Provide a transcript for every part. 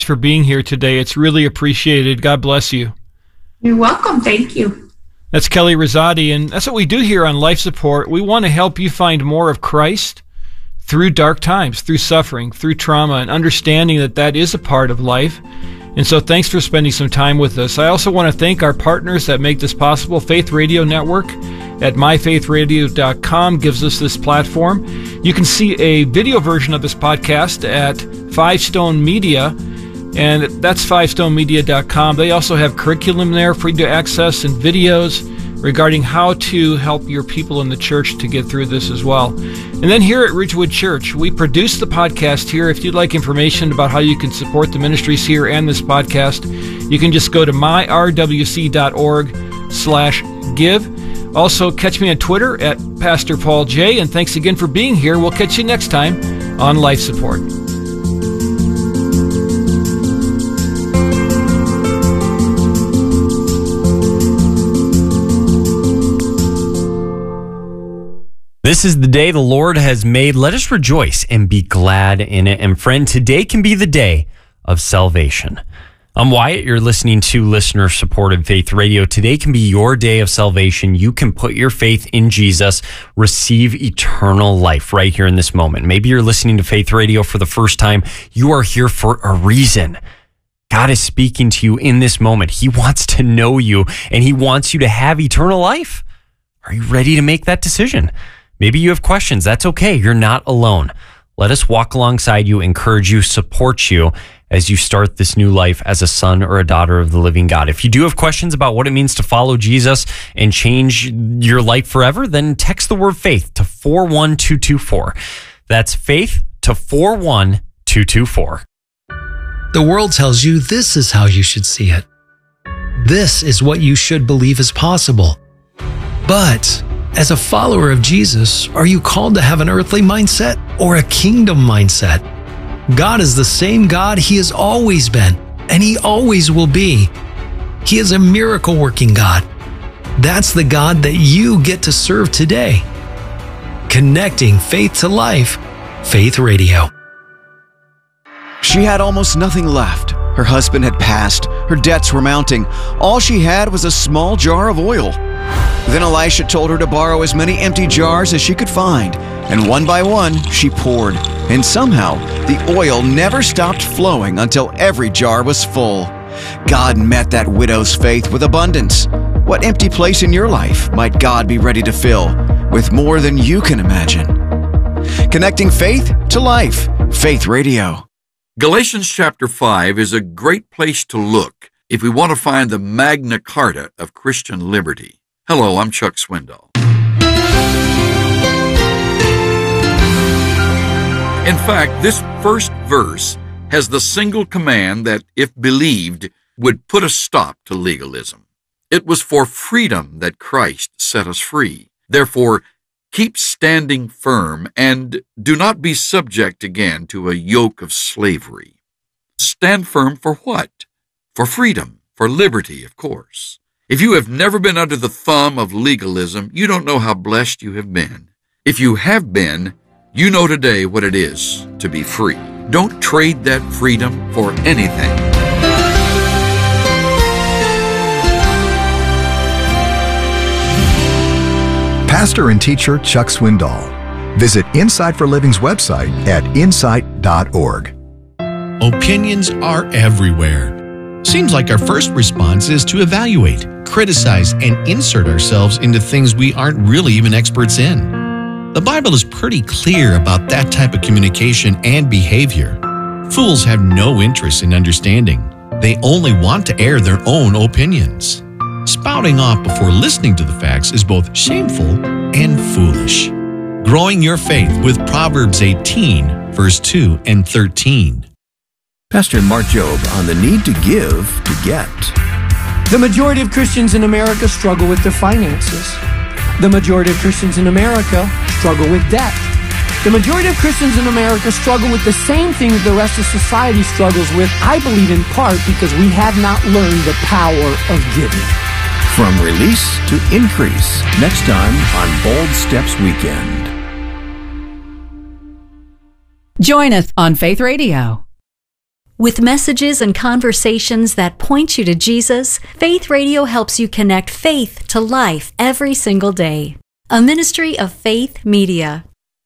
for being here today. It's really appreciated. God bless you. You're welcome. Thank you. That's Kelly Rosati, and that's what we do here on Life Support. We want to help you find more of Christ through dark times, through suffering, through trauma, and understanding that that is a part of life. And so thanks for spending some time with us. I also want to thank our partners that make this possible. Faith Radio Network at myfaithradio.com gives us this platform. You can see a video version of this podcast at Five Stone Media, and that's fivestonemedia.com. They also have curriculum there for you to access and videos regarding how to help your people in the church to get through this as well. And then here at Ridgewood Church, we produce the podcast here. If you'd like information about how you can support the ministries here and this podcast, you can just go to myrwc.org/give. Also, catch me on Twitter at Pastor Paul J. And thanks again for being here. We'll catch you next time on Life Support. This is the day the Lord has made. Let us rejoice and be glad in it. And friend, today can be the day of salvation. I'm Wyatt. You're listening to listener-supported Faith Radio. Today can be your day of salvation. You can put your faith in Jesus, receive eternal life right here in this moment. Maybe you're listening to Faith Radio for the first time. You are here for a reason. God is speaking to you in this moment. He wants to know you, and He wants you to have eternal life. Are you ready to make that decision? Maybe you have questions. That's okay. You're not alone. Let us walk alongside you, encourage you, support you as you start this new life as a son or a daughter of the living God. If you do have questions about what it means to follow Jesus and change your life forever, then text the word faith to 41224. That's faith to 41224. The world tells you this is how you should see it. This is what you should believe is possible. But as a follower of Jesus, are you called to have an earthly mindset or a kingdom mindset? God is the same God He has always been, and He always will be. He is a miracle-working God. That's the God that you get to serve today. Connecting faith to life, Faith Radio. She had almost nothing left. Her husband had passed. Her debts were mounting. All she had was a small jar of oil. Then Elisha told her to borrow as many empty jars as she could find, and one by one she poured, and somehow the oil never stopped flowing until every jar was full. God met that widow's faith with abundance. What empty place in your life might God be ready to fill with more than you can imagine? Connecting faith to life, Faith Radio. Galatians chapter 5 is a great place to look if we want to find the Magna Carta of Christian liberty. Hello, I'm Chuck Swindoll. In fact, this first verse has the single command that, if believed, would put a stop to legalism. It was for freedom that Christ set us free. Therefore, keep standing firm and do not be subject again to a yoke of slavery. Stand firm for what? For freedom, for liberty, of course. If you have never been under the thumb of legalism, you don't know how blessed you have been. If you have been, you know today what it is to be free. Don't trade that freedom for anything. Pastor and teacher Chuck Swindoll. Visit Insight for Living's website at insight.org. Opinions are everywhere. Seems like our first response is to evaluate, criticize, and insert ourselves into things we aren't really even experts in. The Bible is pretty clear about that type of communication and behavior. Fools have no interest in understanding. They only want to air their own opinions. Spouting off before listening to the facts is both shameful and foolish. Growing your faith with Proverbs 18, verse 2 and 13. Pastor Mark Jobe on the need to give to get. The majority of Christians in America struggle with their finances. The majority of Christians in America struggle with debt. The majority of Christians in America struggle with the same things the rest of society struggles with, I believe in part because we have not learned the power of giving. From release to increase, next time on Bold Steps Weekend. Join us on Faith Radio. With messages and conversations that point you to Jesus, Faith Radio helps you connect faith to life every single day. A ministry of Faith Media.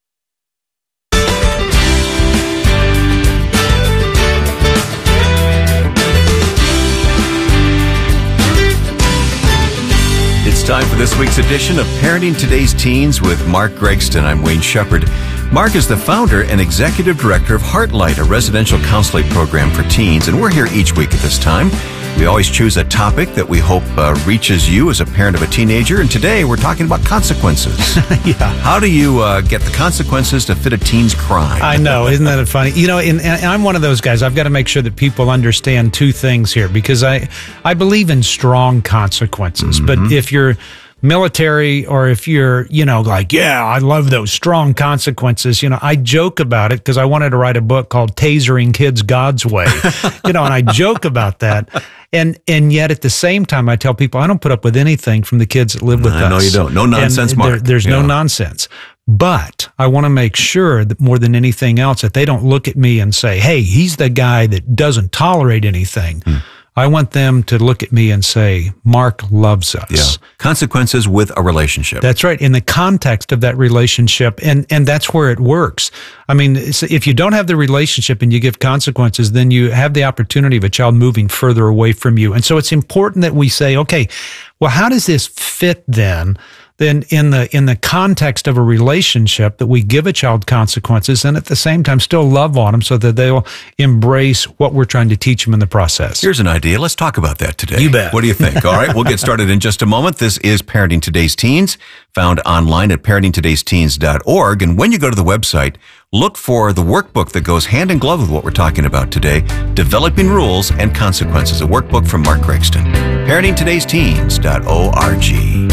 It's time for this week's edition of Parenting Today's Teens with Mark Gregston. I'm Wayne Shepherd. Mark is the founder and executive director of Heartlight, a residential counseling program for teens, and we're here each week at this time. We always choose a topic that we hope reaches you as a parent of a teenager, and today we're talking about consequences. Yeah. How do you get the consequences to fit a teen's crime? I know, isn't that funny? You know, and I'm one of those guys. I've got to make sure that people understand two things here, because I believe in strong consequences. Mm-hmm. But if you're military, or if you're, like, yeah, I love those strong consequences. I joke about it because I wanted to write a book called Tasering Kids God's Way, and I joke about that. And yet at the same time, I tell people I don't put up with anything from the kids that live with us. I know you don't. No nonsense, Mark. There's no nonsense. But I want to make sure that more than anything else, that they don't look at me and say, hey, he's the guy that doesn't tolerate anything. I want them to look at me and say, Mark loves us. Yeah. Consequences with a relationship. That's right. In the context of that relationship. And that's where it works. I mean, if you don't have the relationship and you give consequences, then you have the opportunity of a child moving further away from you. And so it's important that we say, okay, well, how does this fit then in the context of a relationship, that we give a child consequences and at the same time still love on them so that they'll embrace what we're trying to teach them in the process. Here's an idea. Let's talk about that today. You bet. What do you think? All right, we'll get started in just a moment. This is Parenting Today's Teens, found online at parentingtodaysteens.org. And when you go to the website, look for the workbook that goes hand in glove with what we're talking about today, Developing Rules and Consequences, a workbook from Mark Gregston. parentingtodaysteens.org.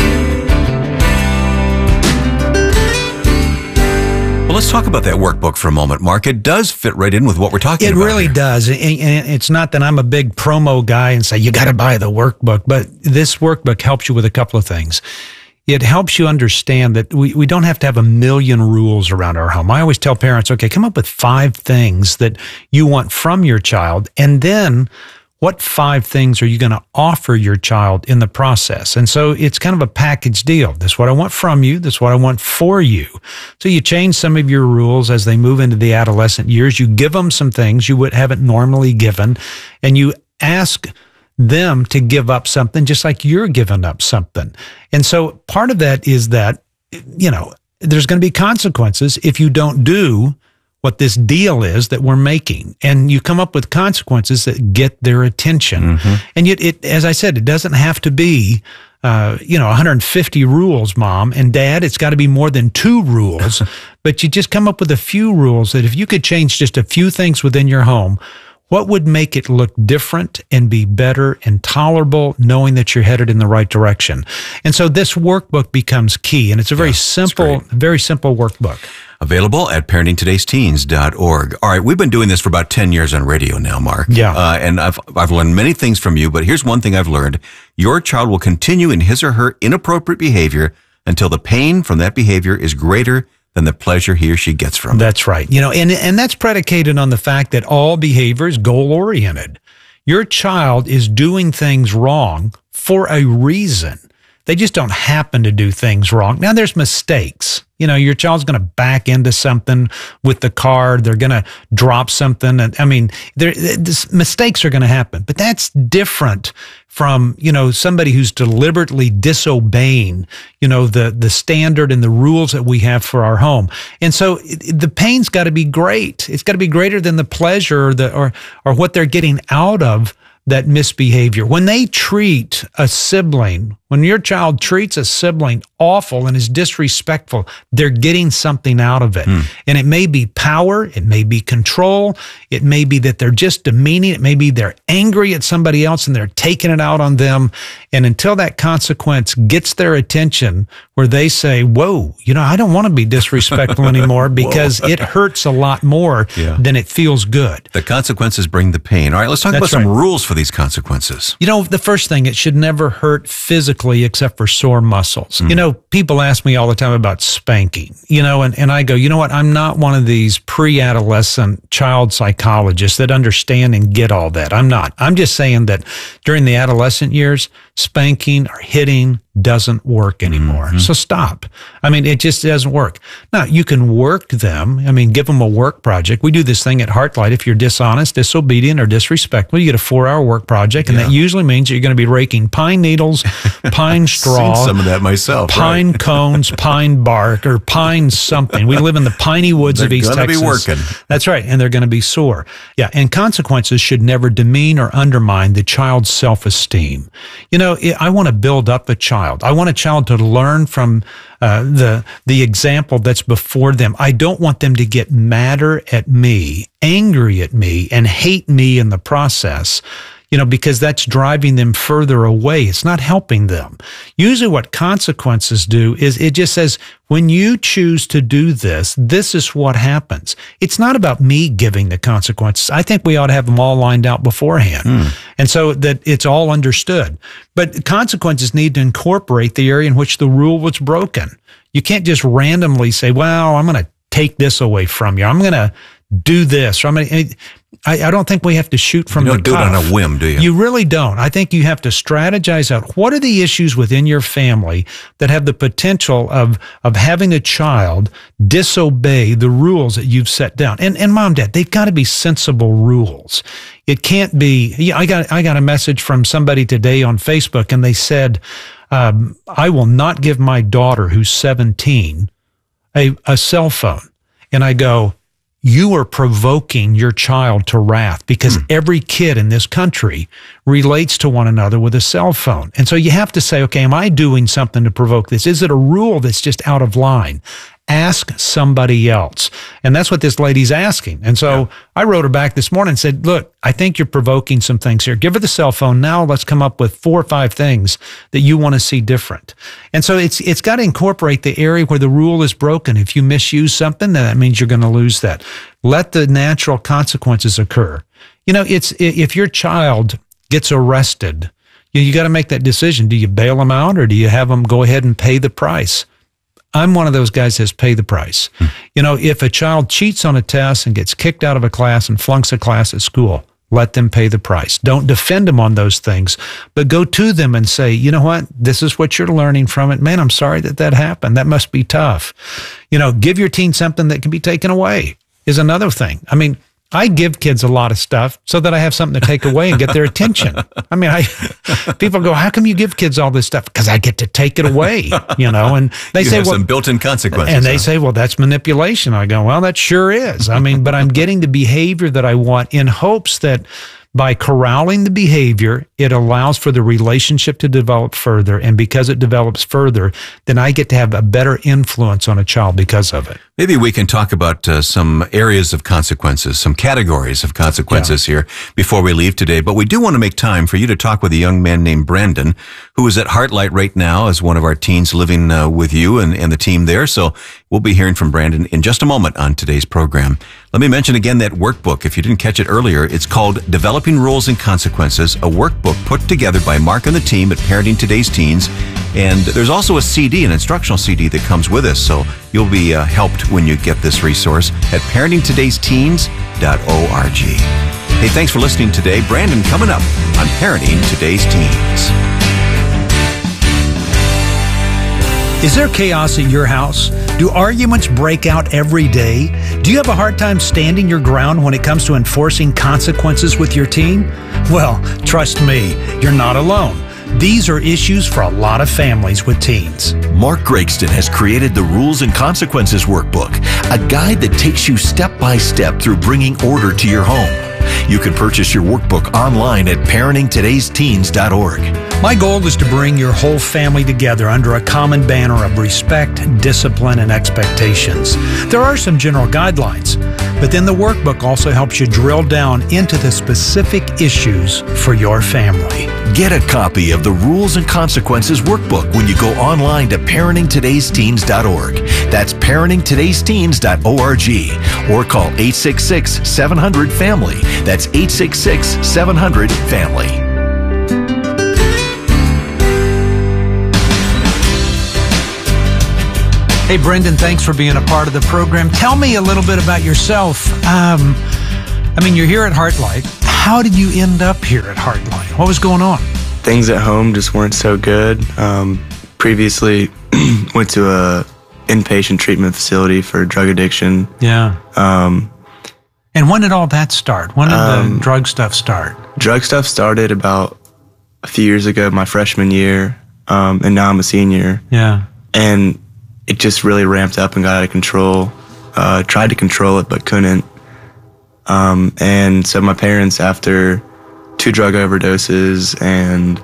Well, let's talk about that workbook for a moment, Mark. It does fit right in with what we're talking about. It really does. And it's not that I'm a big promo guy and say, you got to buy the workbook, but this workbook helps you with a couple of things. It helps you understand that we don't have to have a million rules around our home. I always tell parents, okay, come up with 5 things that you want from your child, and then what 5 things are you going to offer your child in the process? And so it's kind of a package deal. This is what I want from you. This is what I want for you. So you change some of your rules as they move into the adolescent years. You give them some things you haven't normally given, and you ask them to give up something just like you're giving up something. And so part of that is that, there's going to be consequences if you don't do what this deal is that we're making. And you come up with consequences that get their attention. Mm-hmm. And yet, as I said, it doesn't have to be, 150 rules, Mom and Dad. It's got to be more than 2 rules. But you just come up with a few rules that if you could change just a few things within your home, what would make it look different and be better and tolerable, knowing that you're headed in the right direction? And so this workbook becomes key. And it's a very simple workbook. Available at parentingtodaysteens.org. All right, we've been doing this for about 10 years on radio now, Mark. Yeah. And I've learned many things from you, but here's one thing I've learned. Your child will continue in his or her inappropriate behavior until the pain from that behavior is greater than the pleasure he or she gets from it. That's right. And that's predicated on the fact that all behavior is goal-oriented. Your child is doing things wrong for a reason. They just don't happen to do things wrong. Now, there's mistakes. Your child's going to back into something with the car. They're going to drop something. Mistakes are going to happen. But that's different from, somebody who's deliberately disobeying, the standard and the rules that we have for our home. And so the pain's got to be great. It's got to be greater than the pleasure or what they're getting out of that misbehavior. When they treat a sibling, when your child treats a sibling awful and is disrespectful, they're getting something out of it. And it may be power, it may be control, it may be that they're just demeaning, it may be they're angry at somebody else and they're taking it out on them. And until that consequence gets their attention, where they say, whoa, I don't want to be disrespectful anymore, because it hurts a lot more than it feels good. The consequences bring the pain. All right, let's talk about some rules for these consequences. The first thing, it should never hurt physically physically except for sore muscles. You know, people ask me all the time about spanking, you know, and I go, you know what? I'm not one of these pre-adolescent child psychologists that understand and get all that. I'm not. I'm just saying that during the adolescent years, spanking or hitting doesn't work anymore. So stop. I mean, it just doesn't work. Now, you can work them. I mean, give them a work project. We do this thing at Heartlight. If you're dishonest, disobedient, or disrespectful, you get a 4-hour work project, and that usually means you're going to be raking pine needles, pine straw, seen some of that myself, pine cones, pine bark, or pine something. We live in the piney woods of East Texas. They're going to be working. That's right, and they're going to be sore. Yeah, and consequences should never demean or undermine the child's self-esteem. You know, I want to build up a child. I want a child to learn from the example that's before them. I don't want them to get madder at me, angry at me, and hate me in the process, you know, because that's driving them further away. It's not helping them. Usually what consequences do is it just says, when you choose to do this, this is what happens. It's not about me giving the consequences. I think we ought to have them all lined out beforehand. And so that it's all understood. But consequences need to incorporate the area in which the rule was broken. You can't just randomly say, well, I'm going to take this away from you. I'm going to do this. Or I'm going to, I don't think we have to shoot from the cuff. You don't do it on a whim, do you? You really don't. I think you have to strategize out what are the issues within your family that have the potential of having a child disobey the rules that you've set down. And mom, dad, they've got to be sensible rules. It can't be. I got a message from somebody today on Facebook, and they said, I will not give my daughter, who's 17, a cell phone. And I go, you are provoking your child to wrath, because every kid in this country relates to one another with a cell phone. And so you have to say, okay, am I doing something to provoke this? Is it a rule that's just out of line? Ask somebody else. And that's what this lady's asking. And so I wrote her back this morning and said, look, I think you're provoking some things here. Give her the cell phone. Now let's come up with 4 or 5 things that you want to see different. And so it's got to incorporate the area where the rule is broken. If you misuse something, then that means you're going to lose that. Let the natural consequences occur. You know, if your child gets arrested, you got to make that decision. Do you bail them out, or do you have them go ahead and pay the price? I'm one of those guys that says pay the price. You know, if a child cheats on a test and gets kicked out of a class and flunks a class at school, let them pay the price. Don't defend them on those things, but go to them and say, you know what? This is what you're learning from it. Man, I'm sorry that happened. That must be tough. You know, give your teen something that can be taken away is another thing. I mean, I give kids a lot of stuff so that I have something to take away and get their attention. I mean, people go, how come you give kids all this stuff? Because I get to take it away, you know, and they say, have some built-in consequences. And they say, well, that's manipulation. I go, well, that sure is. I mean, but I'm getting the behavior that I want in hopes that by corralling the behavior, it allows for the relationship to develop further. And because it develops further, then I get to have a better influence on a child because of it. Maybe we can talk about some areas of consequences, some categories of consequences here before we leave today. But we do want to make time for you to talk with a young man named Brandon, who is at Heartlight right now as one of our teens living with you and the team there. So we'll be hearing from Brandon in just a moment on today's program. Let me mention again that workbook. If you didn't catch it earlier, it's called Developing Rules and Consequences, a workbook put together by Mark and the team at Parenting Today's Teens. And there's also a CD, an instructional CD that comes with us. So you'll be helped when you get this resource at parentingtodaysteens.org. Hey, thanks for listening today. Brandon coming up on Parenting Today's Teens. Is there chaos at your house? Do arguments break out every day? Do you have a hard time standing your ground when it comes to enforcing consequences with your teen? Well, trust me, you're not alone. These are issues for a lot of families with teens. Mark Gregston has created the Rules and Consequences Workbook, a guide that takes you step by step through bringing order to your home. You can purchase your workbook online at parentingtodaysteens.org. My goal is to bring your whole family together under a common banner of respect, discipline, and expectations. There are some general guidelines, but then the workbook also helps you drill down into the specific issues for your family. Get a copy of the Rules and Consequences Workbook when you go online to parentingtodaysteens.org. That's parentingtodaysteens.org. Or call 866-700-FAMILY. That's 866-700-FAMILY. Hey, Brendan, thanks for being a part of the program. Tell me a little bit about yourself. You're here at Heartlight. How did you end up here at Heartlight? What was going on? Things at home just weren't so good. Previously, went to a inpatient treatment facility for drug addiction. Yeah. And when did all that start? When did the drug stuff start? Drug stuff started about a few years ago, my freshman year, and now I'm a senior. Yeah. And it just really ramped up and got out of control. Tried to control it, but couldn't. And so my parents, after 2 drug overdoses and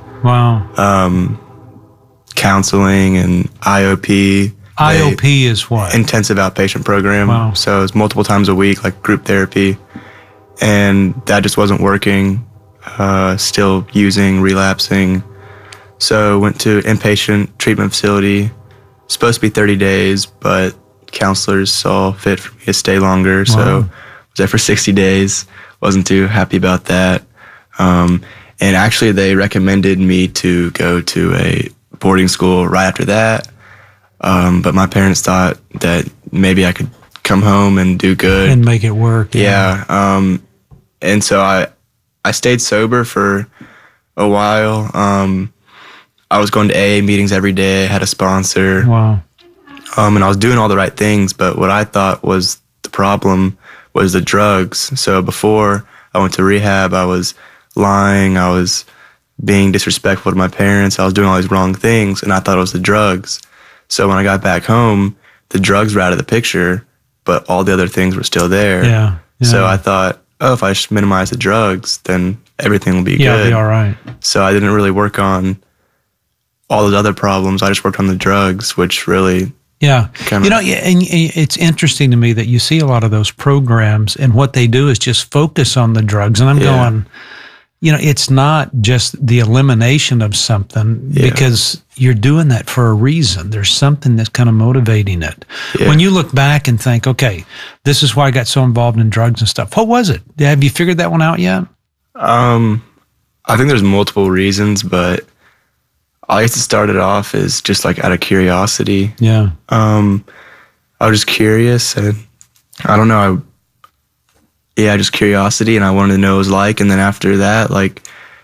counseling and IOP. IOP is what? Intensive outpatient program. Wow. So it's multiple times a week, like group therapy. And that just wasn't working. Still using, relapsing. So went to inpatient treatment facility. Supposed to be 30 days, but counselors saw fit for me to stay longer. So I was there for 60 days. Wasn't too happy about that. And actually they recommended me to go to a boarding school right after that. But my parents thought that maybe I could come home and do good. And make it work. Yeah. And so I stayed sober for a while. I was going to AA meetings every day, had a sponsor. Wow. And I was doing all the right things, but what I thought was the problem was the drugs. So before I went to rehab, I was lying, I was being disrespectful to my parents, I was doing all these wrong things, and I thought it was the drugs. So when I got back home, the drugs were out of the picture, but all the other things were still there. Yeah. So I thought, if I just minimize the drugs, then everything will be good. Yeah, it'll be all right. So I didn't really work on all those other problems. I just worked on the drugs, which really... Yeah. And it's interesting to me that you see a lot of those programs and what they do is just focus on the drugs. And I'm going, it's not just the elimination of something because you're doing that for a reason. There's something that's kind of motivating it. Yeah. When you look back and think, okay, this is why I got so involved in drugs and stuff. What was it? Have you figured that one out yet? I think there's multiple reasons, but I guess it started off as just like out of curiosity. Yeah. I was just curious and I don't know. Just curiosity, and I wanted to know what it was like. And then after that, like,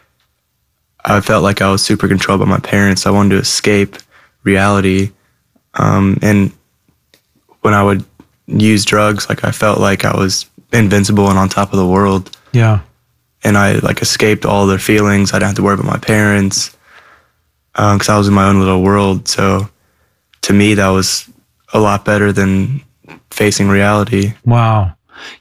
I felt like I was super controlled by my parents. I wanted to escape reality. And when I would use drugs, like, I felt like I was invincible and on top of the world. Yeah. And I, like, escaped all their feelings. I didn't have to worry about my parents because I was in my own little world. So to me, that was a lot better than facing reality. Wow.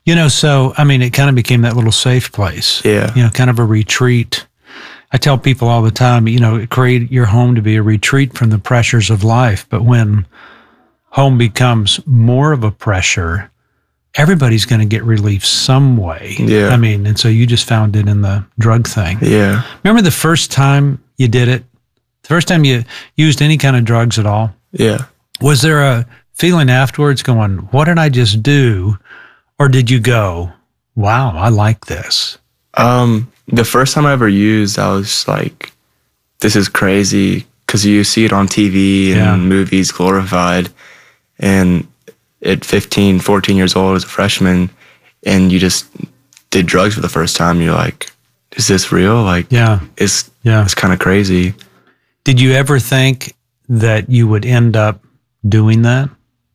It kind of became that little safe place. Yeah. Kind of a retreat. I tell people all the time, create your home to be a retreat from the pressures of life. But when home becomes more of a pressure, everybody's going to get relief some way. Yeah. And so you just found it in the drug thing. Yeah. Remember the first time you did it? The first time you used any kind of drugs at all? Yeah. Was there a feeling afterwards going, what did I just do? Or did you go, wow, I like this? The first time I ever used, I was like, this is crazy, because you see it on TV and movies glorified. And at 15, 14 years old as a freshman, and you just did drugs for the first time, you're like, is this real? Like, it's kind of crazy. Did you ever think that you would end up doing that?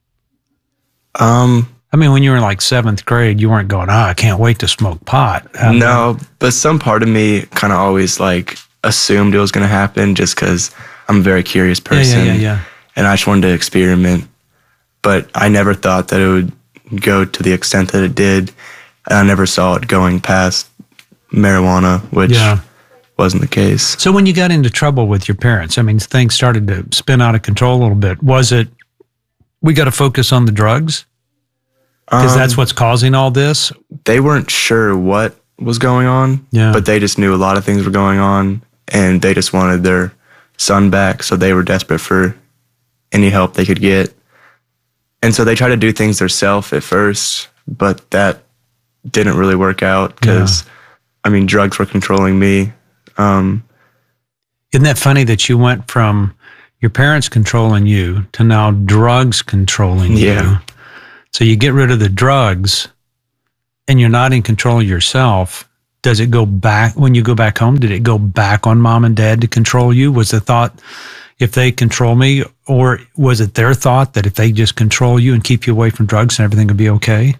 When you were in like 7th grade, you weren't going, I can't wait to smoke pot. No, but some part of me kind of always like assumed it was going to happen just because I'm a very curious person. Yeah. And I just wanted to experiment. But I never thought that it would go to the extent that it did. And I never saw it going past marijuana, which wasn't the case. So when you got into trouble with your parents, things started to spin out of control a little bit. Was it, we got to focus on the drugs? Because that's what's causing all this? They weren't sure what was going on, but they just knew a lot of things were going on, and they just wanted their son back, so they were desperate for any help they could get. And so they tried to do things themselves at first, but that didn't really work out because, drugs were controlling me. Isn't that funny that you went from your parents controlling you to now drugs controlling you. So you get rid of the drugs and you're not in control of yourself. Does it go back when you go back home? Did it go back on mom and dad to control you? Was the thought, if they control me, or was it their thought that if they just control you and keep you away from drugs and everything would be okay?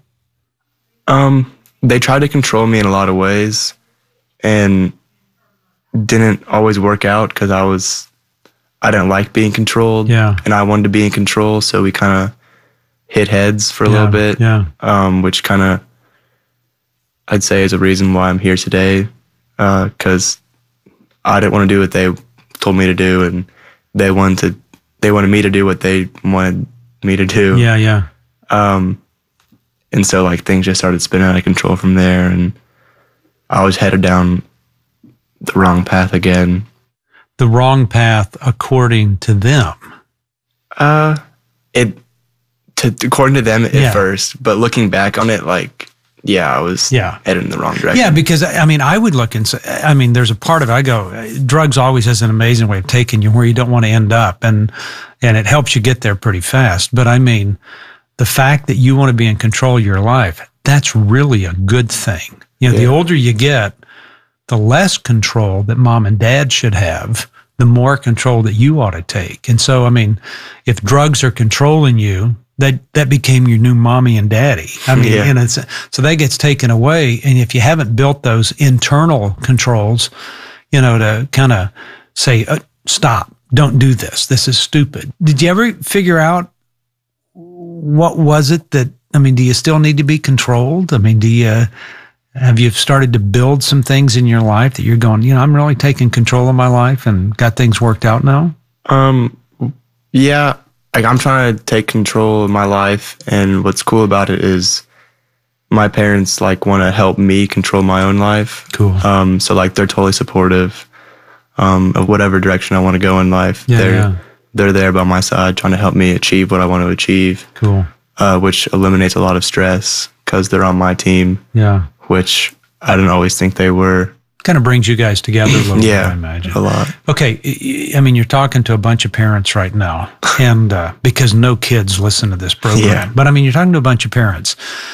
They tried to control me in a lot of ways and didn't always work out because I didn't like being controlled. Yeah. And I wanted to be in control. So we kind of hit heads for a little bit. Yeah. Which kind of, I'd say, is a reason why I'm here today. Because I didn't want to do what they told me to do, and they wanted me to do what they wanted me to do. Yeah, yeah. And so like things just started spinning out of control from there, and I was headed down the wrong path again. The wrong path according to them. According to them at first, but looking back on it, like, I was headed in the wrong direction. Yeah, because I mean, I would look and say, I mean, there's a part of it, I go, drugs always has an amazing way of taking you where you don't want to end up, and it helps you get there pretty fast. But I mean, the fact that you want to be in control of your life, that's really a good thing. You know, the older you get, the less control that mom and dad should have, the more control that you ought to take. And so, I mean, if drugs are controlling you, that became your new mommy and daddy. I mean, and so that gets taken away. And if you haven't built those internal controls, you know, to kind of say, stop, don't do this. This is stupid. Did you ever figure out what was it that, I mean, do you still need to be controlled? I mean, have you started to build some things in your life that you're going, you know, I'm really taking control of my life and got things worked out now? Yeah. Like, I'm trying to take control of my life, and what's cool about it is my parents like want to help me control my own life. Cool. So like they're totally supportive of whatever direction I want to go in life. They're there by my side trying to help me achieve what I want to achieve. Cool. Which eliminates a lot of stress because they're on my team. Yeah. Which I didn't always think they were. Kind of brings you guys together a little bit, I imagine. A lot. Okay, I mean, you're talking to a bunch of parents right now, and because no kids listen to this program, but I mean, you're talking to a bunch of parents.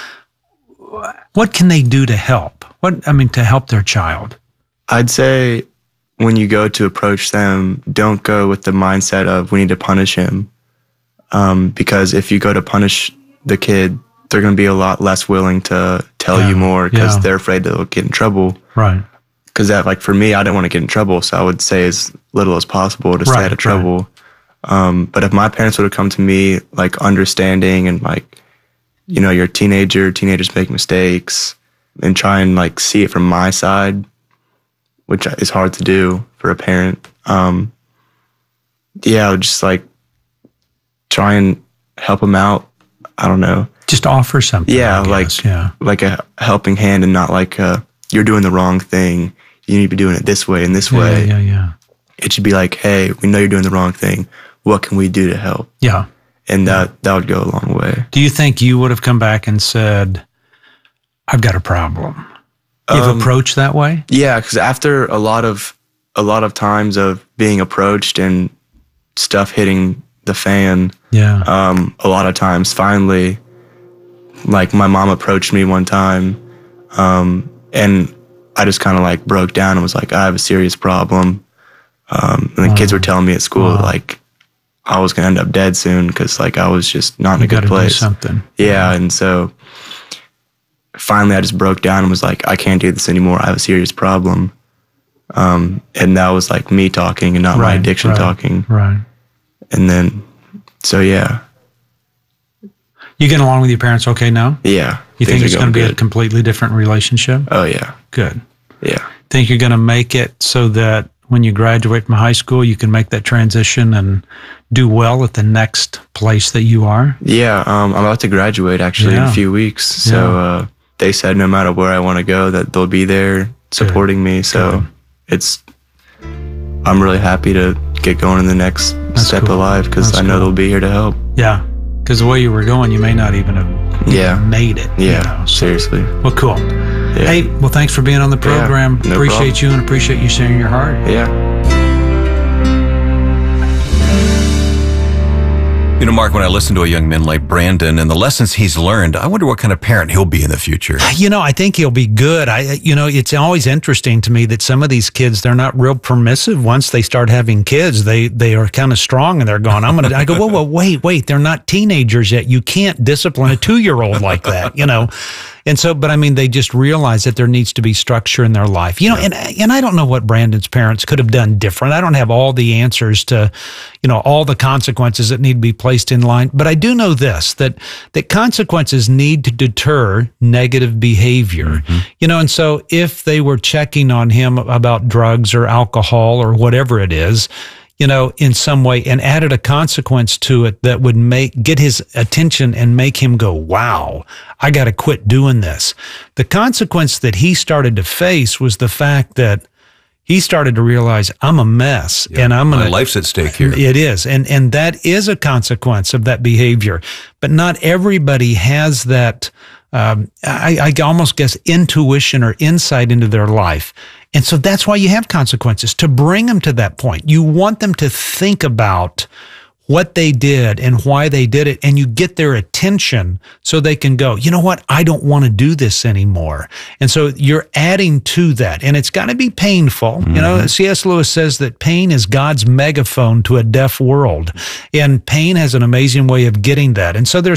What can they do to help? To help their child? I'd say when you go to approach them, don't go with the mindset of we need to punish him, because if you go to punish the kid, they're going to be a lot less willing to tell you more because they're afraid they'll get in trouble. Right. Because that, like, for me, I didn't want to get in trouble, so I would say as little as possible to stay out of trouble. But if my parents would have come to me, like, understanding and, like, you know, you're a teenagers make mistakes, and try and, like, see it from my side, which is hard to do for a parent. I would just, like, try and help them out. I don't know. Just offer something. Yeah, like a helping hand, and not like you're doing the wrong thing. You need to be doing it this way and this way. Yeah. It should be like, hey, we know you're doing the wrong thing. What can we do to help? Yeah. And that would go a long way. Do you think you would have come back and said, I've got a problem? You've approached that way? Yeah, because after a lot of times of being approached and stuff hitting the fan, a lot of times finally, like, my mom approached me one time, and I just kind of like broke down and was like, I have a serious problem. And the kids were telling me at school, like, I was going to end up dead soon because, like, I was just not in a good place. Do something. Yeah, and so finally I just broke down and was like, I can't do this anymore. I have a serious problem. And that was like me talking and not my addiction talking. Right. And then, so yeah. You getting along with your parents okay now? Yeah. You think it's going to be a completely different relationship? Oh, yeah. Good. Yeah. Think you're going to make it so that when you graduate from high school, you can make that transition and do well at the next place that you are? Yeah. I'm about to graduate actually in a few weeks. So they said no matter where I want to go, that they'll be there supporting me. So I'm really happy to get going in the next step of life because I know they'll be here to help. Yeah. Because the way you were going, you may not even have made it. Yeah, you know, so. Seriously. Well, cool. Yeah. Hey, well, thanks for being on the program. No appreciate you and appreciate you sharing your heart. Yeah. You know, Mark, when I listen to a young man like Brandon and the lessons he's learned, I wonder what kind of parent he'll be in the future. You know, I think he'll be good. It's always interesting to me that some of these kids, they're not real permissive. Once they start having kids, they are kind of strong and they're going, I go, whoa, wait, they're not teenagers yet. You can't discipline a 2-year-old like that, you know? And so, but I mean, they just realize that there needs to be structure in their life, you know, and I don't know what Brandon's parents could have done different. I don't have all the answers to, you know, all the consequences that need to be placed in line, but I do know this, that consequences need to deter negative behavior, you know, and so if they were checking on him about drugs or alcohol or whatever it is, you know, in some way, and added a consequence to it that would get his attention and make him go, wow, I got to quit doing this. The consequence that he started to face was the fact that he started to realize I'm a mess and my life's at stake here. It is. And that is a consequence of that behavior. But not everybody has that, I almost guess, intuition or insight into their life. And so that's why you have consequences, to bring them to that point. You want them to think about what they did and why they did it, and you get their attention so they can go, you know what, I don't want to do this anymore. And so you're adding to that, and it's got to be painful. You know, C.S. Lewis says that pain is God's megaphone to a deaf world, and pain has an amazing way of getting that. And so there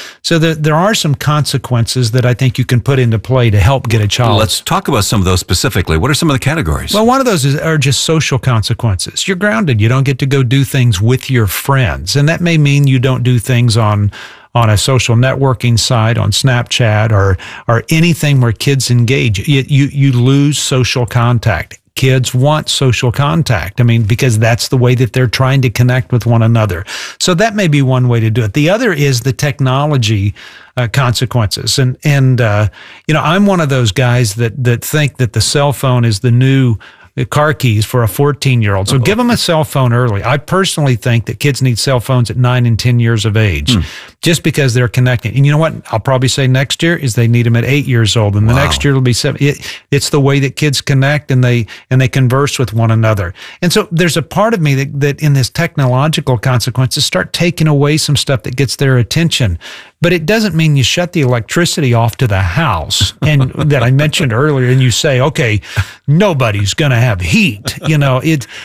are some consequences that I think you can put into play to help get a child. Let's talk about some of those specifically. What are some of the categories? Well, one of those are just social consequences. You're grounded. You don't get to go do things with your friends. And that may mean you don't do things on a social networking site, on Snapchat, or anything where kids engage. You lose social contact. Kids want social contact. I mean, because that's the way that they're trying to connect with one another. So that may be one way to do it. The other is the technology consequences. And you know, I'm one of those guys that think that the cell phone is the new car keys for a 14-year-old. So give them a cell phone early. I personally think that kids need cell phones at 9 and 10 years of age, just because they're connecting. And you know what? I'll probably say next year is they need them at 8 years old, and the next year it'll be 7. It's the way that kids connect and they converse with one another. And so there's a part of me that in this technological consequences start taking away some stuff that gets their attention. But it doesn't mean you shut the electricity off to the house and that I mentioned earlier, and you say, okay, nobody's going to have heat. You know,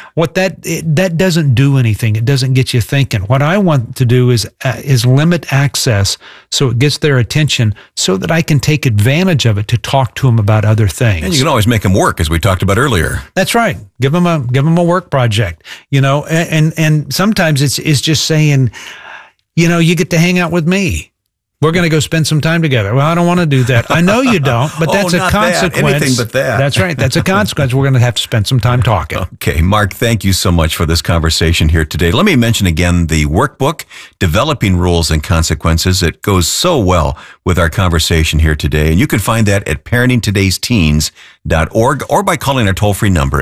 that doesn't do anything. It doesn't get you thinking. What I want to do is limit access so it gets their attention, so that I can take advantage of it to talk to them about other things. And you can always make them work, as we talked about earlier. That's right. Give them a work project. You know, and sometimes it's just saying, you know, you get to hang out with me. We're going to go spend some time together. Well, I don't want to do that. I know you don't, but that's a consequence. Anything but that. That's right. That's a consequence. We're going to have to spend some time talking. Okay, Mark, thank you so much for this conversation here today. Let me mention again the workbook, Developing Rules and Consequences. It goes so well with our conversation here today. And you can find that at parentingtodaysteens.org or by calling our toll-free number,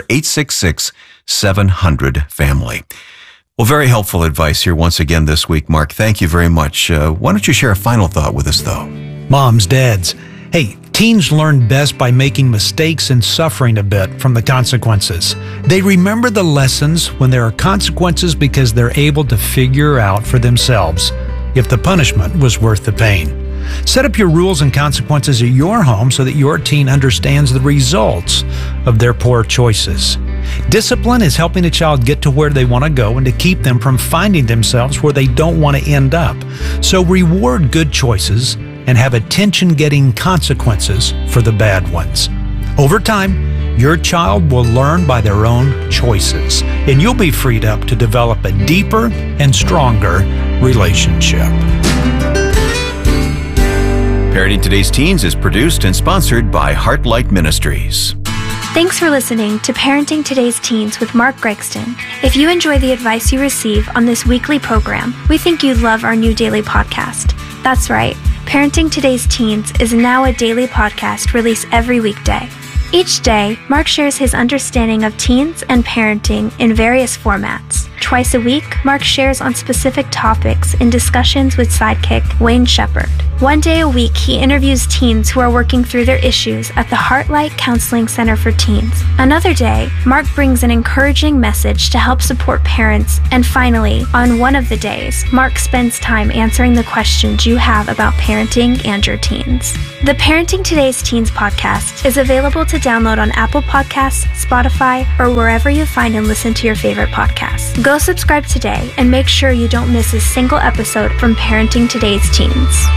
866-700-FAMILY. Well, very helpful advice here once again this week, Mark. Thank you very much. Why don't you share a final thought with us, though? Moms, dads, hey, teens learn best by making mistakes and suffering a bit from the consequences. They remember the lessons when there are consequences because they're able to figure out for themselves if the punishment was worth the pain. Set up your rules and consequences at your home so that your teen understands the results of their poor choices. Discipline is helping a child get to where they want to go and to keep them from finding themselves where they don't want to end up. So reward good choices and have attention-getting consequences for the bad ones. Over time, your child will learn by their own choices, and you'll be freed up to develop a deeper and stronger relationship. Parenting Today's Teens is produced and sponsored by Heartlight Ministries. Thanks for listening to Parenting Today's Teens with Mark Gregston. If you enjoy the advice you receive on this weekly program, we think you'd love our new daily podcast. That's right, Parenting Today's Teens is now a daily podcast released every weekday. Each day, Mark shares his understanding of teens and parenting in various formats, Twice a week, Mark shares on specific topics in discussions with sidekick Wayne Shepherd. One day a week, he interviews teens who are working through their issues at the Heartlight Counseling Center for Teens. Another day, Mark brings an encouraging message to help support parents. And finally, on one of the days, Mark spends time answering the questions you have about parenting and your teens. The Parenting Today's Teens podcast is available to download on Apple Podcasts, Spotify, or wherever you find and listen to your favorite podcasts. Go subscribe today and make sure you don't miss a single episode from Parenting Today's Teens.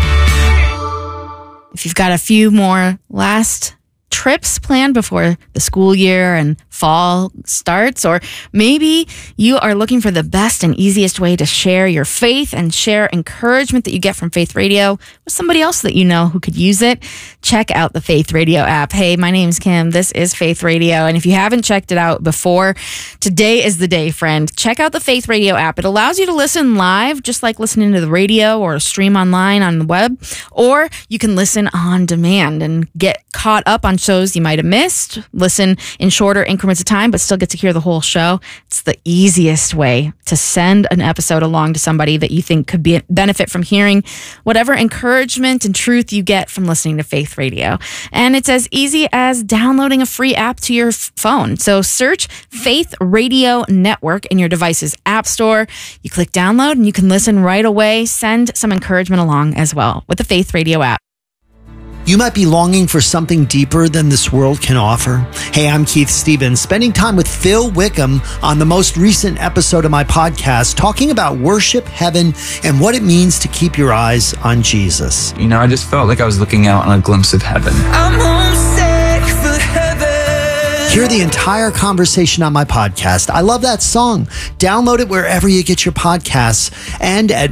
If you've got a few more last trips planned before the school year and fall starts, or maybe you are looking for the best and easiest way to share your faith and share encouragement that you get from Faith Radio with somebody else that you know who could use it, check out the Faith Radio app. Hey, my name's Kim. This is Faith Radio. And if you haven't checked it out before, today is the day, friend. Check out the Faith Radio app. It allows you to listen live, just like listening to the radio or stream online on the web, or you can listen on demand and get caught up on shows you might have missed, listen in shorter increments of time, but still get to hear the whole show. It's the easiest way to send an episode along to somebody that you think could benefit from hearing whatever encouragement and truth you get from listening to Faith Radio. And it's as easy as downloading a free app to your phone. So search Faith Radio Network in your device's app store. You click download and you can listen right away. Send some encouragement along as well with the Faith Radio app. You might be longing for something deeper than this world can offer. Hey, I'm Keith Stevens, spending time with Phil Wickham on the most recent episode of my podcast, talking about worship, heaven, and what it means to keep your eyes on Jesus. You know, I just felt like I was looking out on a glimpse of heaven. I'm homesick for heaven. Hear the entire conversation on my podcast. I love that song. Download it wherever you get your podcasts and at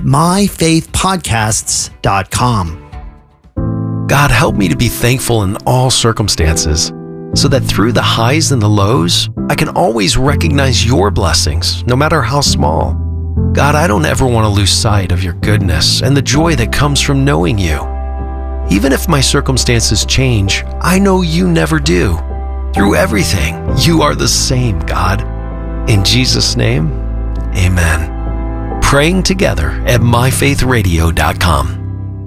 myfaithpodcasts.com. God, help me to be thankful in all circumstances, so that through the highs and the lows, I can always recognize your blessings, no matter how small. God, I don't ever want to lose sight of your goodness and the joy that comes from knowing you. Even if my circumstances change, I know you never do. Through everything, you are the same, God. In Jesus' name, amen. Praying together at myfaithradio.com.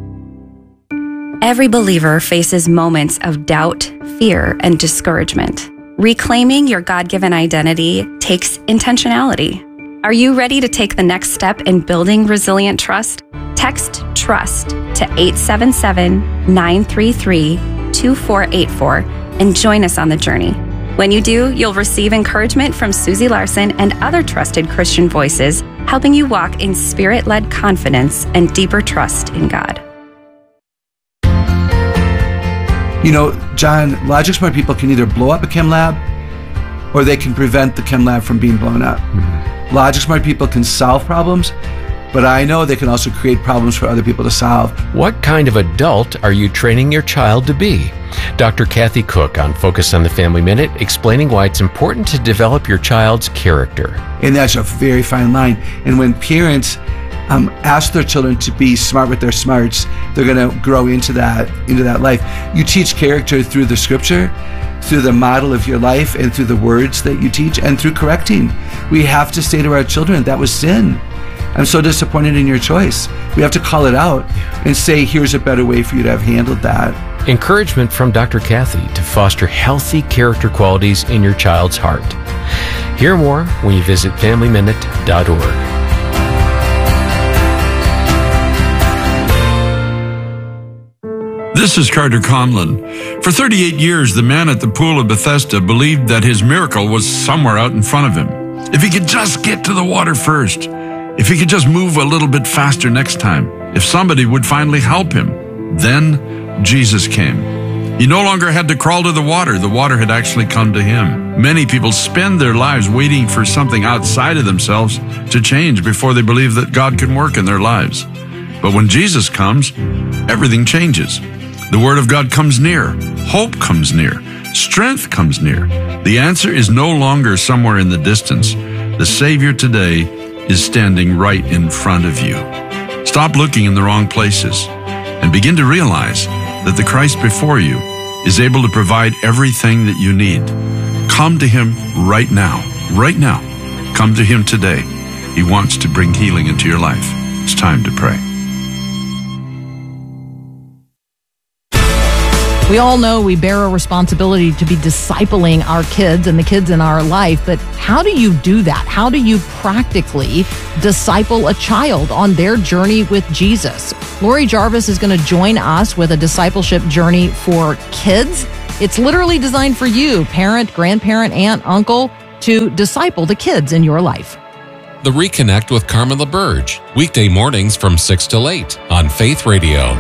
Every believer faces moments of doubt, fear, and discouragement. Reclaiming your God-given identity takes intentionality. Are you ready to take the next step in building resilient trust? Text TRUST to 877-933-2484 and join us on the journey. When you do, you'll receive encouragement from Susie Larson and other trusted Christian voices, helping you walk in spirit-led confidence and deeper trust in God. You know, John, logic smart people can either blow up a chem lab or they can prevent the chem lab from being blown up. Mm-hmm. Logic smart people can solve problems, but I know they can also create problems for other people to solve. What kind of adult are you training your child to be? Dr. Kathy Cook on Focus on the Family Minute, explaining why it's important to develop your child's character. And that's a very fine line. And when parents ask their children to be smart with their smarts, they're going to grow into that life. You teach character through the scripture, through the model of your life, and through the words that you teach, and through correcting. We have to say to our children, that was sin. I'm so disappointed in your choice. We have to call it out and say, here's a better way for you to have handled that. Encouragement from Dr. Kathy to foster healthy character qualities in your child's heart. Hear more when you visit FamilyMinute.org. This is Carter Conlon. For 38 years, the man at the pool of Bethesda believed that his miracle was somewhere out in front of him. If he could just get to the water first, if he could just move a little bit faster next time, if somebody would finally help him. Then Jesus came. He no longer had to crawl to the water had actually come to him. Many people spend their lives waiting for something outside of themselves to change before they believe that God can work in their lives. But when Jesus comes, everything changes. The Word of God comes near. Hope comes near. Strength comes near. The answer is no longer somewhere in the distance. The Savior today is standing right in front of you. Stop looking in the wrong places and begin to realize that the Christ before you is able to provide everything that you need. Come to Him right now. Right now. Come to Him today. He wants to bring healing into your life. It's time to pray. We all know we bear a responsibility to be discipling our kids and the kids in our life, but how do you do that? How do you practically disciple a child on their journey with Jesus? Lori Jarvis is going to join us with a discipleship journey for kids. It's literally designed for you, parent, grandparent, aunt, uncle, to disciple the kids in your life. The Reconnect with Carmen LaBerge, weekday mornings from 6 till 8 on Faith Radio.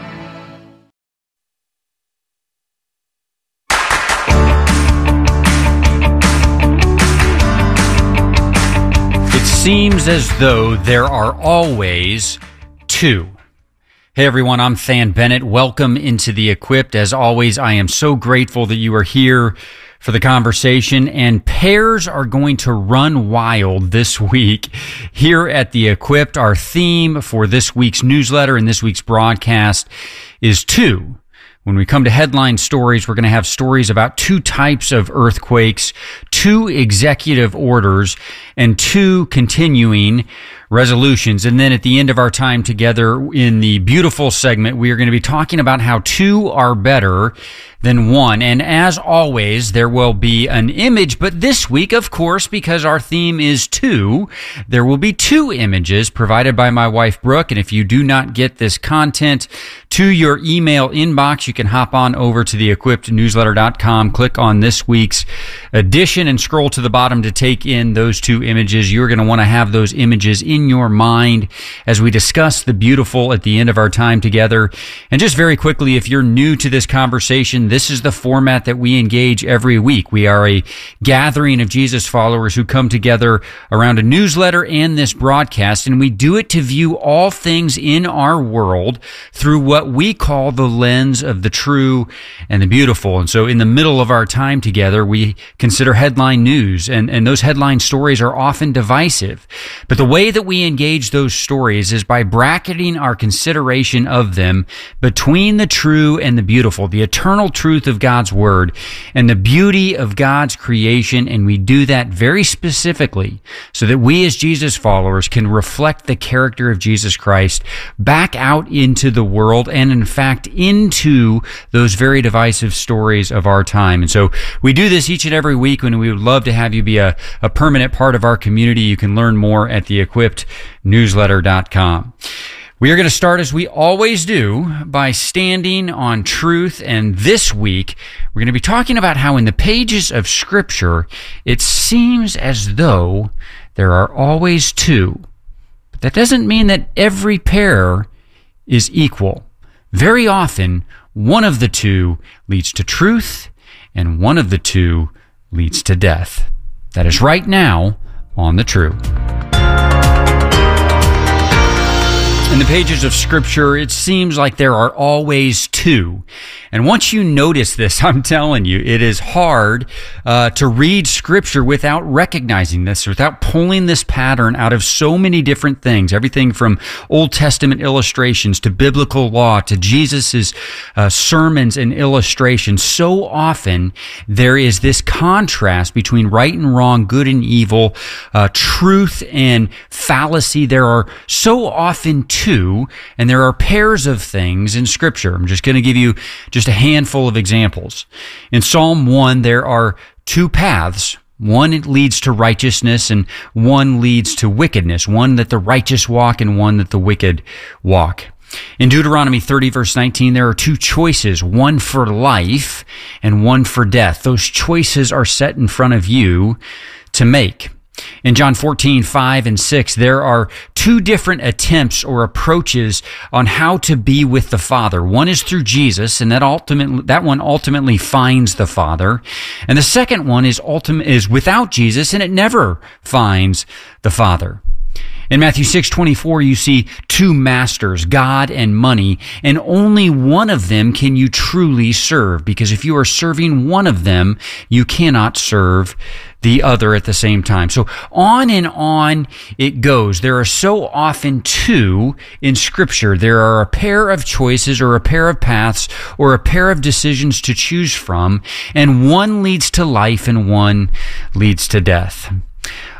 Seems as though there are always two. Hey everyone, I'm Than Bennett. Welcome into The Equipped. As always, I am so grateful that you are here for the conversation, and pairs are going to run wild this week here at The Equipped. Our theme for this week's newsletter and this week's broadcast is two. When we come to headline stories, we're going to have stories about two types of earthquakes, two executive orders, and two continuing resolutions. And then at the end of our time together in the beautiful segment, we are going to be talking about how two are better than one. And as always, there will be an image, but this week, of course, because our theme is two, there will be two images provided by my wife, Brooke. And if you do not get this content to your email inbox, you can hop on over to theequippednewsletter.com, click on this week's edition, and scroll to the bottom to take in those two images. You're going to want to have those images in your mind as we discuss the beautiful at the end of our time together. And just very quickly, if you're new to this conversation, this is the format that we engage every week. We are a gathering of Jesus followers who come together around a newsletter and this broadcast, and we do it to view all things in our world through what we call the lens of the true and the beautiful. And so in the middle of our time together, we consider headline news, and those headline stories are often divisive. But the way that we engage those stories is by bracketing our consideration of them between the true and the beautiful, the eternal truth of God's Word and the beauty of God's creation. And we do that very specifically so that we as Jesus followers can reflect the character of Jesus Christ back out into the world and in fact into those very divisive stories of our time. And so we do this each and every week, and we would love to have you be a permanent part of our community. You can learn more at theequippednewsletter.com. We are going to start, as we always do, by standing on truth. And this week, we're going to be talking about how in the pages of Scripture, it seems as though there are always two. But that doesn't mean that every pair is equal. Very often, one of the two leads to truth, and one of the two leads to death. That is right now on The True. In the pages of Scripture, it seems like there are always two. And once you notice this, I'm telling you, it is hard to read Scripture without recognizing this, without pulling this pattern out of so many different things. Everything from Old Testament illustrations to biblical law to Jesus's sermons and illustrations. So often there is this contrast between right and wrong, good and evil, truth and fallacy. There are so often two, and there are pairs of things in Scripture. I'm just going to give you just a handful of examples. In Psalm 1, there are two paths. One leads to righteousness and one leads to wickedness. One that the righteous walk and one that the wicked walk. In Deuteronomy 30, verse 19, there are two choices, one for life and one for death. Those choices are set in front of you to make. In John 14, 5 and 6, there are two different attempts or approaches on how to be with the Father. One is through Jesus, and that one ultimately finds the Father. And the second one is without Jesus, and it never finds the Father. In Matthew 6:24, you see two masters, God and money, and only one of them can you truly serve, because if you are serving one of them, you cannot serve the other at the same time. So on and on it goes. There are so often two in Scripture. There are a pair of choices or a pair of paths or a pair of decisions to choose from, and one leads to life and one leads to death.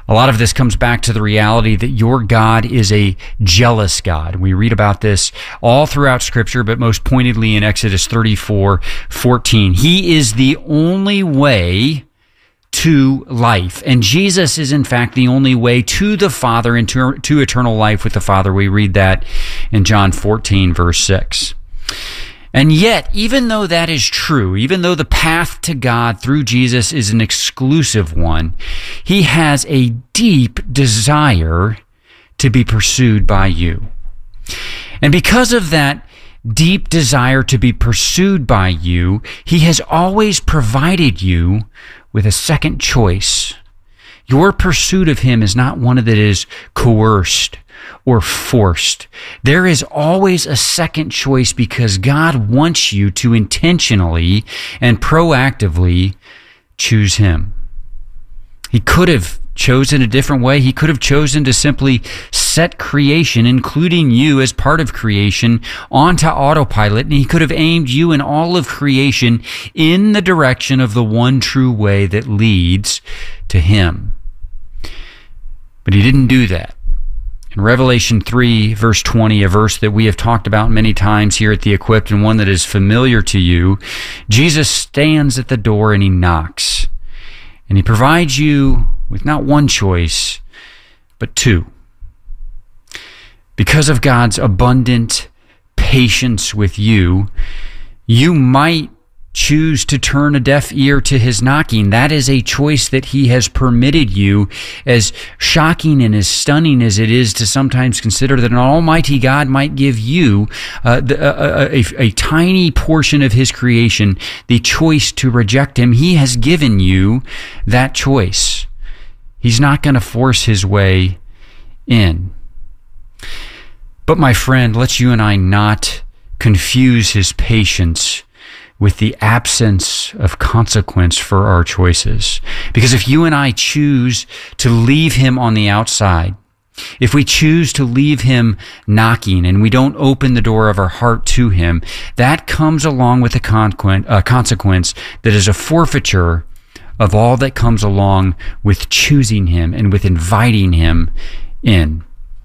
A lot of this comes back to the reality that your God is a jealous God. We read about this all throughout Scripture, but most pointedly in Exodus 34:14. He is the only way to life. And Jesus is in fact the only way to the Father and to eternal life with the Father. We read that in John 14, verse 6. And yet, even though that is true, even though the path to God through Jesus is an exclusive one, he has a deep desire to be pursued by you. And because of that deep desire to be pursued by you, he has always provided you with a second choice. Your pursuit of him is not one that is coerced or forced. There is always a second choice because God wants you to intentionally and proactively choose him. He could have chosen a different way. He could have chosen to simply set creation, including you as part of creation, onto autopilot, and he could have aimed you and all of creation in the direction of the one true way that leads to him. But he didn't do that. In Revelation 3, verse 20, a verse that we have talked about many times here at The Equipped and one that is familiar to you, Jesus stands at the door and he knocks. And he provides you with not one choice, but two. Because of God's abundant patience with you, you might choose to turn a deaf ear to his knocking. That is a choice that he has permitted you, as shocking and as stunning as it is to sometimes consider that an almighty God might give you a tiny portion of his creation, the choice to reject him. He has given you that choice. He's not going to force his way in. But my friend, let's you and I not confuse his patience with the absence of consequence for our choices. Because if you and I choose to leave him on the outside, if we choose to leave him knocking and we don't open the door of our heart to him, that comes along with a consequence that is a forfeiture of all that comes along with choosing him and with inviting him in.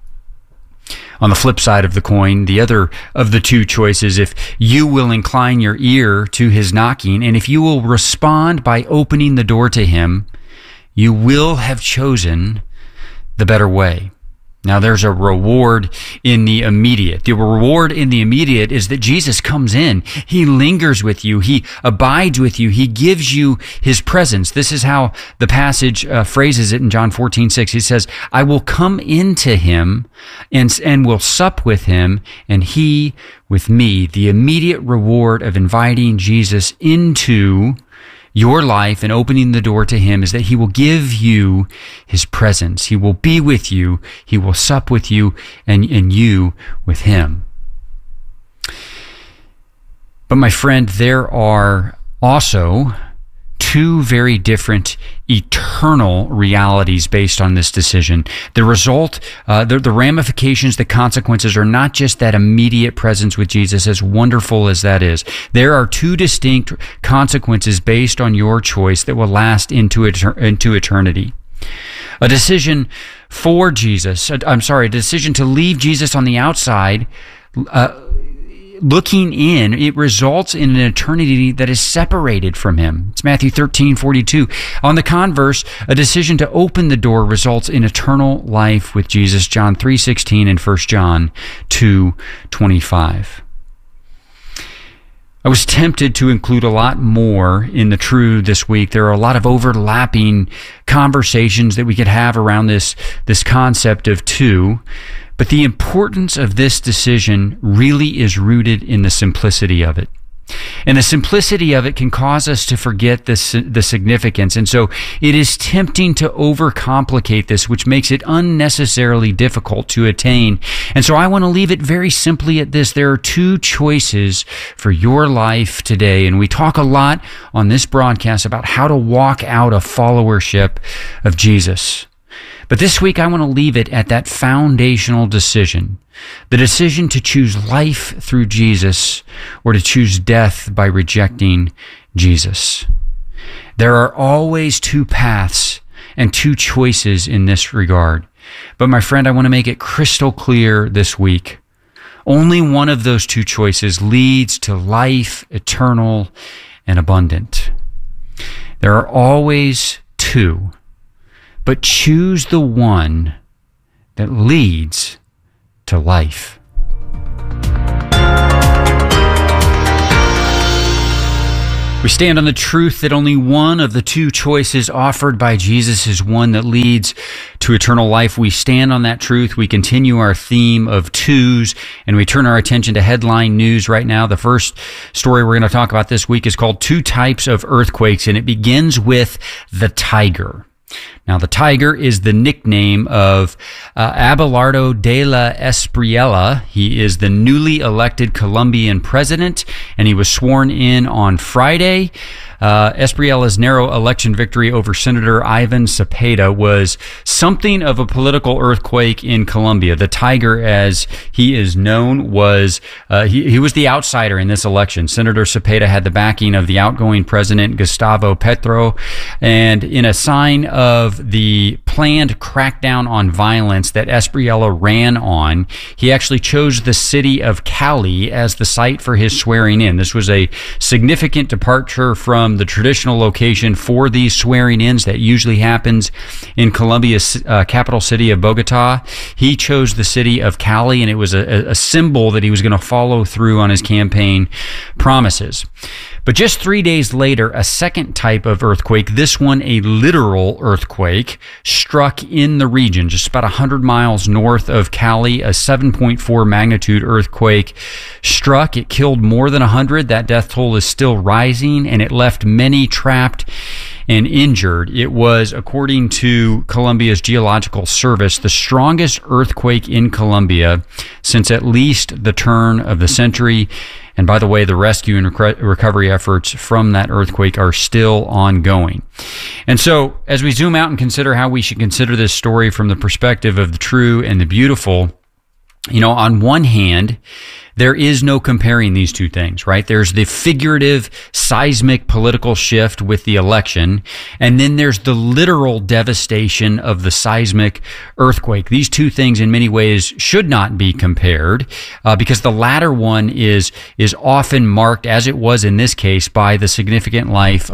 On the flip side of the coin, the other of the two choices, if you will incline your ear to his knocking, and if you will respond by opening the door to him, you will have chosen the better way. Now, there's a reward in the immediate. The reward in the immediate is that Jesus comes in. He lingers with you. He abides with you. He gives you his presence. This is how the passage phrases it in John 14:6. He says, I will come into him and will sup with him, and he with me. The immediate reward of inviting Jesus into your life and opening the door to him is that he will give you his presence. He will be with you. He will sup with you, and you with him. But my friend, there are also two very different eternal realities based on this decision. The result, the ramifications, the consequences are not just that immediate presence with Jesus, as wonderful as that is. There are two distinct consequences based on your choice that will last into eternity. A decision for Jesus, a decision to leave Jesus on the outside, looking in, it results in an eternity that is separated from him. It's Matthew 13:42. On the converse, a decision to open the door results in eternal life with Jesus, John 3:16 and 1 John 2:25. I was tempted to include a lot more in the True this week. There are a lot of overlapping conversations that we could have around this concept of two. But the importance of this decision really is rooted in the simplicity of it. And the simplicity of it can cause us to forget the significance. And so it is tempting to overcomplicate this, which makes it unnecessarily difficult to attain. And so I want to leave it very simply at this. There are two choices for your life today. And we talk a lot on this broadcast about how to walk out a followership of Jesus. But this week, I want to leave it at that foundational decision, the decision to choose life through Jesus or to choose death by rejecting Jesus. There are always two paths and two choices in this regard. But my friend, I want to make it crystal clear this week. Only one of those two choices leads to life eternal and abundant. There are always two, but choose the one that leads to life. We stand on the truth that only one of the two choices offered by Jesus is one that leads to eternal life. We stand on that truth. We continue our theme of twos, and we turn our attention to headline news right now. The first story we're going to talk about this week is called Two Types of Earthquakes, and it begins with the Tiger. Now, the Tiger is the nickname of Abelardo de la Espriella. He is the newly elected Colombian president, and he was sworn in on Friday. Espriella's narrow election victory over Senator Ivan Cepeda was something of a political earthquake in Colombia. The Tiger, as he is known, was he was the outsider in this election. Senator Cepeda had the backing of the outgoing president, Gustavo Petro, and in a sign of the planned crackdown on violence that Espriella ran on, he actually chose the city of Cali as the site for his swearing in. This was a significant departure from the traditional location for these swearing-ins that usually happens in Colombia's capital city of Bogota. He chose the city of Cali, and it was a symbol that he was going to follow through on his campaign promises. But just 3 days later, a second type of earthquake, this one a literal earthquake, struck in the region, just about 100 miles north of Cali. A 7.4 magnitude earthquake struck. It killed more than 100. That death toll is still rising, and it left many trapped and injured. It was, according to Colombia's Geological Service, the strongest earthquake in Colombia since at least the turn of the century. And by the way, the rescue and recovery efforts from that earthquake are still ongoing. And so, as we zoom out and consider how we should consider this story from the perspective of the true and the beautiful, on one hand, there is no comparing these two things, right? There's the figurative seismic political shift with the election, and then there's the literal devastation of the seismic earthquake. These two things in many ways should not be compared because the latter one is often marked, as it was in this case, by the significant loss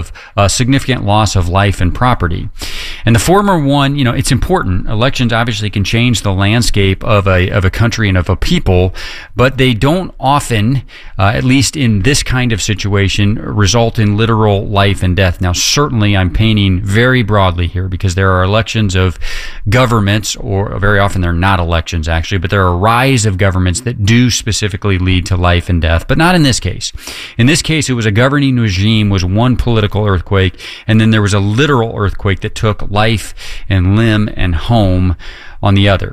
of life and property. And the former one, it's important. Elections obviously can change the landscape of a country and of a people, but they don't often, at least in this kind of situation, result in literal life and death. Now, certainly I'm painting very broadly here because there are elections of governments, or very often they're not elections actually, but there are a rise of governments that do specifically lead to life and death, but not in this case. In this case, it was a governing regime, was one political earthquake, and then there was a literal earthquake that took life and limb and home on the other.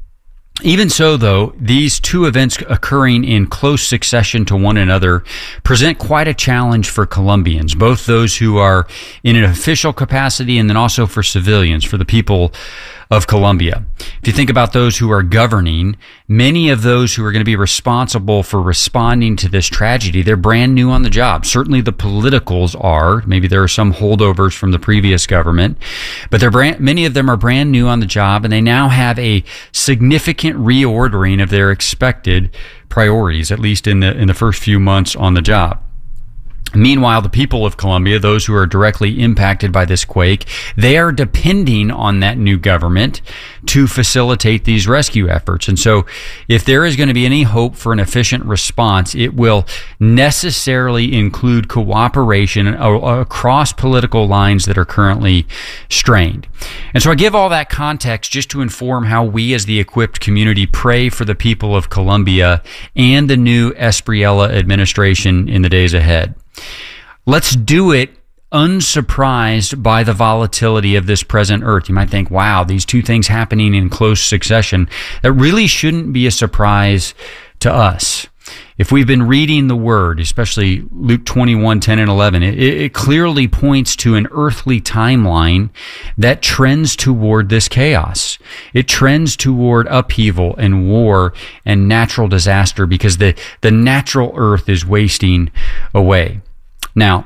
Even so, though, these two events occurring in close succession to one another present quite a challenge for Colombians, both those who are in an official capacity and then also for civilians, for the people of Colombia. If you think about those who are governing, many of those who are going to be responsible for responding to this tragedy, they're brand new on the job. Certainly the politicals are. Maybe there are some holdovers from the previous government, but many of them are brand new on the job, and they now have a significant reordering of their expected priorities, at least in the first few months on the job. Meanwhile, the people of Colombia, those who are directly impacted by this quake, they are depending on that new government to facilitate these rescue efforts. And so if there is going to be any hope for an efficient response, it will necessarily include cooperation across political lines that are currently strained. And so I give all that context just to inform how we as the Equipped community pray for the people of Colombia and the new Espriella administration in the days ahead. Let's do it unsurprised by the volatility of this present earth. You might think, wow, these two things happening in close succession. That really shouldn't be a surprise to us. If we've been reading the Word, especially Luke 21:10 and 11, it clearly points to an earthly timeline that trends toward this chaos. It trends toward upheaval and war and natural disaster because the natural earth is wasting away. Now,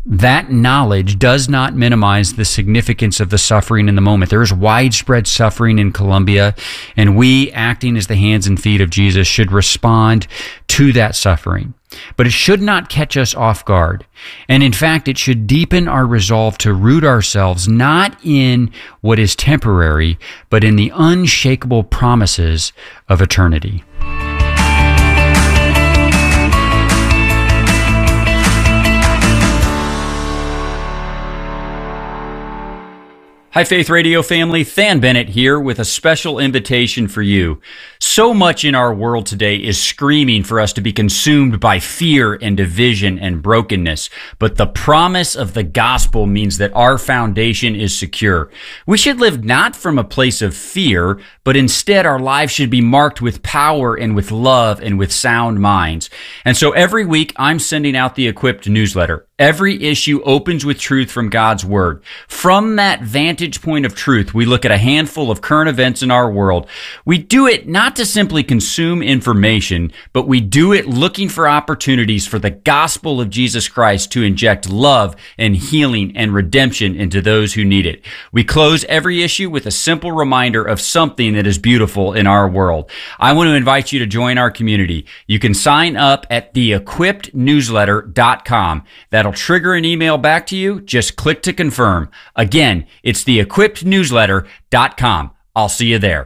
that knowledge does not minimize the significance of the suffering in the moment. There is widespread suffering in Colombia, and we, acting as the hands and feet of Jesus, should respond to that suffering. But it should not catch us off guard. And in fact, it should deepen our resolve to root ourselves not in what is temporary, but in the unshakable promises of eternity. Hi, Faith Radio family. Than Bennett here with a special invitation for you. So much in our world today is screaming for us to be consumed by fear and division and brokenness. But the promise of the gospel means that our foundation is secure. We should live not from a place of fear, but instead our lives should be marked with power and with love and with sound minds. And so every week I'm sending out the Equipped newsletter. Every issue opens with truth from God's Word. From that vantage point of truth, we look at a handful of current events in our world. We do it not to simply consume information, but we do it looking for opportunities for the gospel of Jesus Christ to inject love and healing and redemption into those who need it. We close every issue with a simple reminder of something that is beautiful in our world. I want to invite you to join our community. You can sign up at theequippednewsletter.com. That'll trigger an email back to you. Just click to confirm. Again, it's theequippednewsletter.com. I'll see you there.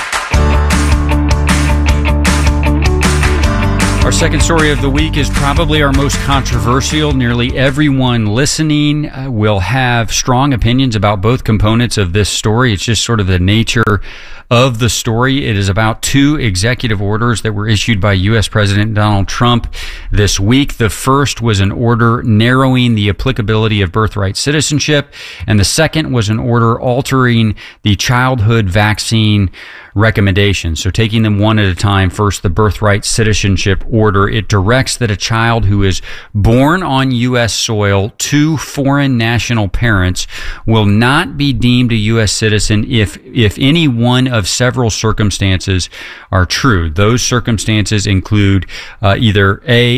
Our second story of the week is probably our most controversial. Nearly everyone listening will have strong opinions about both components of this story. It's just sort of the nature of the story. It is about two executive orders that were issued by U.S. President Donald Trump this week. The first was an order narrowing the applicability of birthright citizenship, and the second was an order altering the childhood vaccine recommendations. So taking them one at a time, first the birthright citizenship order. It directs that a child who is born on U.S. soil to foreign national parents will not be deemed a U.S. citizen if any one of several circumstances are true. Those circumstances include either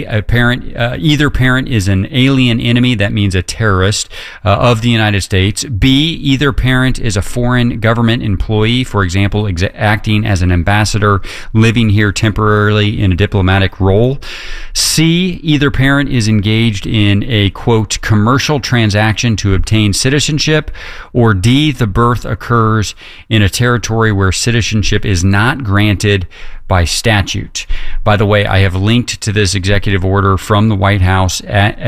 either parent is an alien enemy, that means a terrorist of the United States. B, either parent is a foreign government employee, for example, acting as an ambassador, living here temporarily in a diplomatic role. C, either parent is engaged in a, quote, commercial transaction to obtain citizenship. Or D, the birth occurs in a territory where citizenship is not granted by statute. By the way, I have linked to this executive order from the White House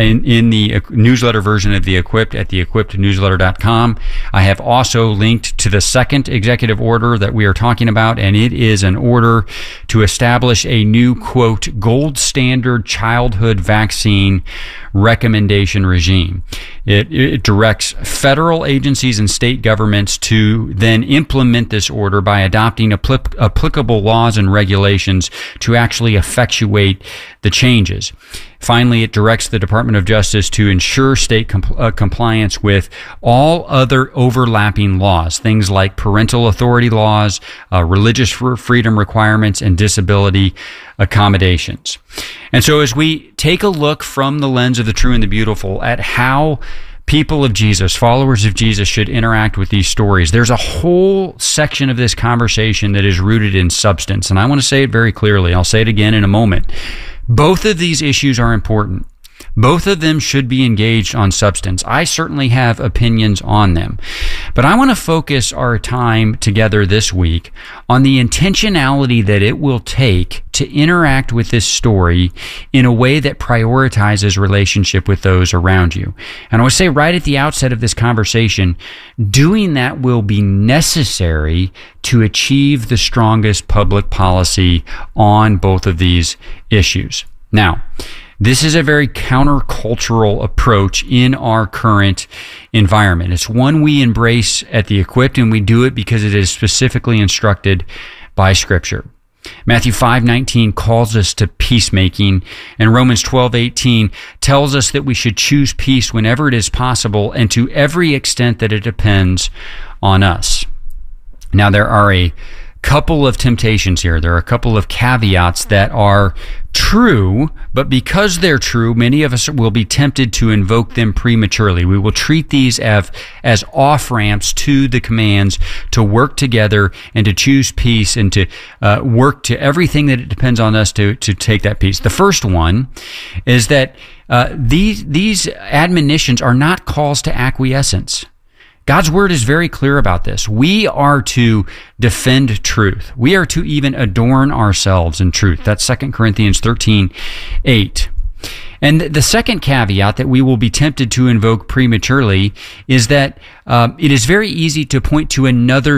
in the newsletter version of The Equipped at theequippednewsletter.com. I have also linked to the second executive order that we are talking about, and it is an order to establish a new, quote, gold standard childhood vaccine recommendation regime. It directs federal agencies and state governments to then implement this order by adopting applicable laws and regulations to actually effectuate the changes. Finally, it directs the Department of Justice to ensure state compliance with all other overlapping laws, things like parental authority laws, religious freedom requirements, and disability accommodations. And so as we take a look from the lens of the true and the beautiful at how people of Jesus, followers of Jesus, should interact with these stories, there's a whole section of this conversation that is rooted in substance. And I want to say it very clearly. I'll say it again in a moment. Both of these issues are important. Both of them should be engaged on substance. I certainly have opinions on them. But I want to focus our time together this week on the intentionality that it will take to interact with this story in a way that prioritizes relationship with those around you. And I would say right at the outset of this conversation, doing that will be necessary to achieve the strongest public policy on both of these issues. Now, this is a very countercultural approach in our current environment. It's one we embrace at The Equipped, and we do it because it is specifically instructed by Scripture. Matthew 5:19 calls us to peacemaking, and Romans 12:18 tells us that we should choose peace whenever it is possible and to every extent that it depends on us. Now, there are a couple of temptations here. There are a couple of caveats that are true, but because they're true, many of us will be tempted to invoke them prematurely. We will treat these as off-ramps to the commands to work together and to choose peace and to work to everything that it depends on us to take that peace. The first one is that these admonitions are not calls to acquiescence. God's word is very clear about this. We are to defend truth. We are to even adorn ourselves in truth. That's 2 Corinthians 13:8. And the second caveat that we will be tempted to invoke prematurely is that it is very easy to point to another